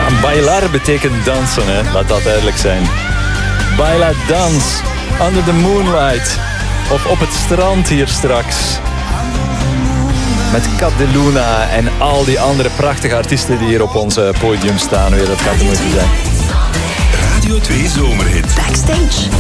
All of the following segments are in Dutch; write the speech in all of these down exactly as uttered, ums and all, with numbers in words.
bailar betekent dansen, hè. Laat dat duidelijk zijn. Baila dans, under the moonlight. Of op het strand hier straks. Met Cat de Luna en al die andere prachtige artiesten die hier op ons podium staan. Weer, dat gaat de moeite zijn. Radio twee Zomerhit. Backstage.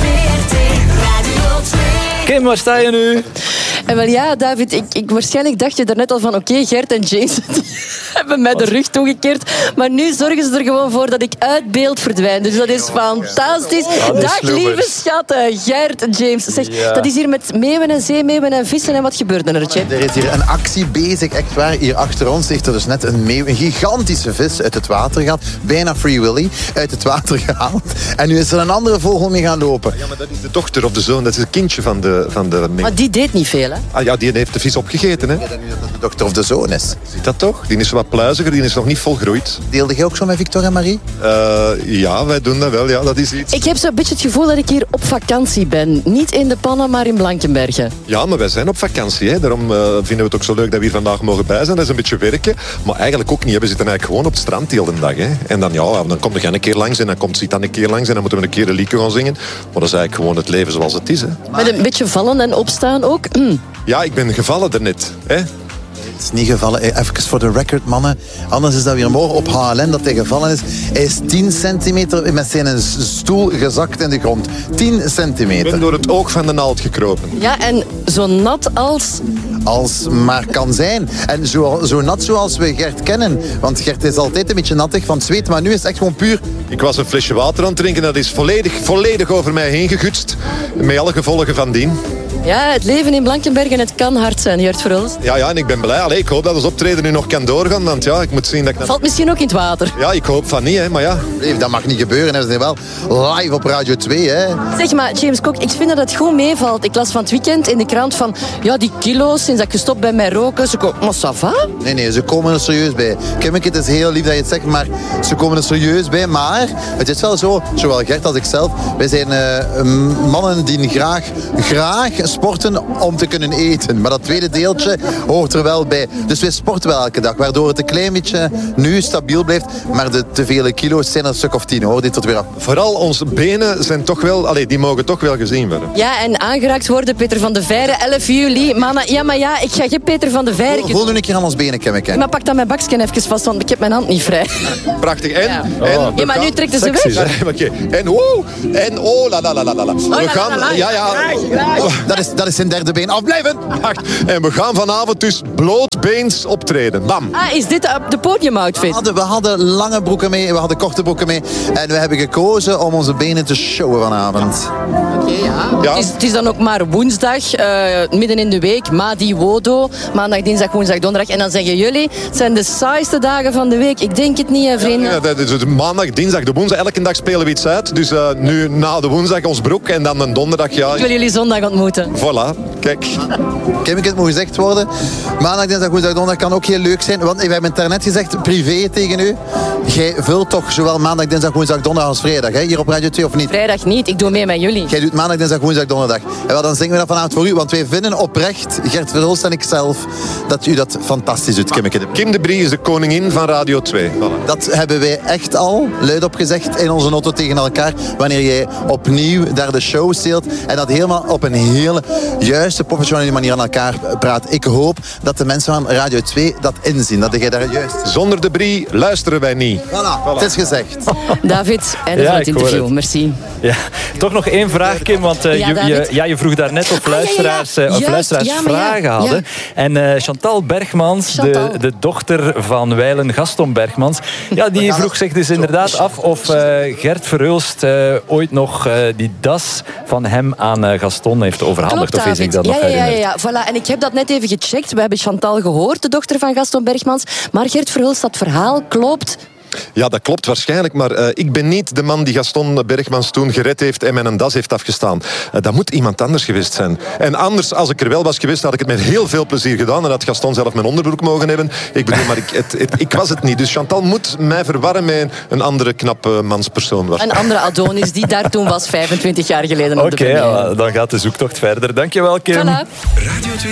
Kim, waar sta je nu? En wel ja, David, ik, ik, waarschijnlijk dacht je daarnet al van oké, okay, Gert en James hebben mij de rug toegekeerd. Maar nu zorgen ze er gewoon voor dat ik uit beeld verdwijn. Dus dat is fantastisch. Oh, Dag lieve schatten, Gert en James. Zeg, ja. Dat is hier met meeuwen en zeemeeuwen en vissen. En wat gebeurt er, Chip? Er is hier een actie bezig, echt waar. Hier achter ons heeft er dus net een meeuw, een gigantische vis uit het water gehad. Bijna Free Willy, uit het water gehaald. En nu is er een andere vogel mee gaan lopen. Ja, maar dat is de dochter of de zoon, dat is het kindje van de, van de meeuw. Maar die deed niet veel, hè? Ah ja, die heeft de vis opgegeten, hè. Ik weet nu dat dat de dochter of de zoon is. Ziet dat toch? Die is wat pluiziger, die is nog niet volgroeid. Deelde jij ook zo met Victor en Marie? Uh, ja, wij doen dat wel, ja, dat is iets. Ik heb zo'n beetje het gevoel dat ik hier op vakantie ben. Niet in de Pannen, maar in Blankenbergen. Ja, maar wij zijn op vakantie, hè. Daarom uh, vinden we het ook zo leuk dat we hier vandaag mogen bij zijn. Dat is een beetje werken, maar eigenlijk ook niet. We zitten eigenlijk gewoon op het strand de hele dag, hè. En dan, ja, dan komt er een keer langs en dan komt Zit dan een keer langs en dan moeten we een keer een liedje gaan zingen. Maar dat is eigenlijk gewoon het leven zoals het is, hè. Met een beetje vallen en opstaan ook. Mm. Ja, ik ben gevallen daarnet, hè. Het is niet gevallen. Even voor de record, mannen. Anders is dat weer morgen op H L N dat hij gevallen is. Hij is tien centimeter met zijn stoel gezakt in de grond. tien centimeter. Ik ben door het oog van de naald gekropen. Ja, en zo nat als... Als maar kan zijn. En zo, zo nat zoals we Gert kennen. Want Gert is altijd een beetje nattig van het zweet. Maar nu is het echt gewoon puur... Ik was een flesje water aan het drinken. Dat is volledig, volledig over mij heen gegutst. Met alle gevolgen van dien. Ja, het leven in Blankenbergen, het kan hard zijn, Gert Verhulst. Ja, ja, en ik ben blij. Allee, ik hoop dat ons optreden nu nog kan doorgaan. Want ja, ik moet zien dat ik... Valt misschien ook in het water. Ja, ik hoop van niet, hè, maar ja. Nee, dat mag niet gebeuren. Hè. We zijn wel live op Radio twee. Hè. Zeg maar, James Kok, ik vind dat het goed meevalt. Ik las van het weekend in de krant van... Ja, die kilo's, sinds dat ik gestopt ben met roken... Ze komen... Maar ça va? Nee, nee, ze komen er serieus bij. Kimmeke, het is heel lief dat je het zegt, maar ze komen er serieus bij. Maar het is wel zo, zowel Gert als ik zelf... Wij zijn uh, mannen die graag, graag sporten om te kunnen eten. Maar dat tweede deeltje hoort er wel bij. Dus wij sporten wel elke dag, waardoor het een klein beetje nu stabiel blijft. Maar de te vele kilo's zijn er een stuk of tien, hoor. Dit tot weer af. Vooral onze benen zijn toch wel... Allee, die mogen toch wel gezien worden. Ja, en aangeraakt worden, Peter van de Veire, elf juli. Mannen, ja, maar ja, ik ga geen Peter van de Veire... Voel, voel nu een keer aan ons benen, Kimmeke. Maar pak dan mijn baksken even vast, want ik heb mijn hand niet vrij. Prachtig. En? Ja, en ja maar nu trekt ze weg. Ja, okay. En oh, en oh, la la la la la. We gaan... Ja, ja. Dat is, dat is zijn derde been. Afblijven! Wacht. En we gaan vanavond dus blootbeens optreden. Bam. Ah, is dit de podiumoutfit? We hadden, we hadden lange broeken mee, we hadden korte broeken mee. En we hebben gekozen om onze benen te showen vanavond. Oké, ja. Ja. Het, is, het is dan ook maar woensdag, uh, midden in de week, Madi Wodo. Maandag, dinsdag, woensdag, donderdag. En dan zeggen jullie, het zijn de saaiste dagen van de week. Ik denk het niet, hè, vrienden. Ja, dat is de maandag, dinsdag, de woensdag. Elke dag spelen we iets uit. Dus uh, nu na de woensdag ons broek en dan een donderdag. Ja. Ik wil jullie zondag ontmoeten. Voilà, kijk. Kimmeke, het moet gezegd worden. Maandag, dinsdag, woensdag, donderdag kan ook heel leuk zijn. Want we hebben het daarnet gezegd, privé tegen u. Jij vult toch zowel maandag, dinsdag, woensdag, donderdag als vrijdag, hè? Hier op Radio twee of niet? Vrijdag niet, ik doe mee met jullie. Jij doet maandag, dinsdag, woensdag, donderdag. En wel, dan zingen we dat vanavond voor u. Want wij vinden oprecht, Gert Verhulst en ikzelf, dat u dat fantastisch doet, Kimmeke. Kim de Brie is de koningin van Radio twee. Voilà. Dat hebben wij echt al luidop gezegd in onze auto tegen elkaar. Wanneer jij opnieuw daar de show steelt. En dat helemaal op een hele juiste, professionele manier aan elkaar praat. Ik hoop dat de mensen van Radio twee dat inzien. Dat jij daar juist... Zonder de Brie luisteren wij niet. Voilà, voilà. Het is gezegd. David, einde Ja, van het ik hoor interview. het. Merci. Ja, toch nog één vraag, Kim, want uh, Ja, je, je, David. ja, je vroeg daarnet of Ah, ja, ja, ja. luisteraars, uh, of Juist, luisteraars ja, maar ja, vragen hadden. En uh, Chantal Bergmans, Chantal. De, de dochter van wijlen Gaston Bergmans, ja, die vroeg zich dus inderdaad af of uh, Gert Verhulst uh, ooit nog uh, die das van hem aan uh, Gaston heeft overhandigd. Klopt, of is ik dat David. nog ja, ja, ja, herinnerd? ja, voilà. En ik heb dat net even gecheckt. We hebben Chantal gehoord, de dochter van Gaston Bergmans. Maar Gert Verhulst, dat verhaal klopt. Ja, dat klopt waarschijnlijk, maar uh, ik ben niet de man die Gaston Bergmans toen gered heeft en met een das heeft afgestaan. Uh, dat moet iemand anders geweest zijn. En anders, als ik er wel was geweest, had ik het met heel veel plezier gedaan en had Gaston zelf mijn onderbroek mogen hebben. Ik bedoel, maar ik, het, het, ik was het niet. Dus Chantal moet mij verwarren met een andere knappe manspersoon. Een andere Adonis die daar toen was, vijfentwintig jaar geleden op Oké, de première. ja, dan gaat de zoektocht verder. Dankjewel, Kim. Voilà. Radio twee